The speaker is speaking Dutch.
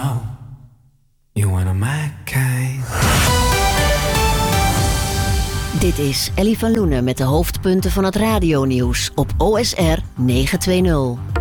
You one of my kind. Dit is Ellie van Loenen met de hoofdpunten van het radionieuws op OSR 920.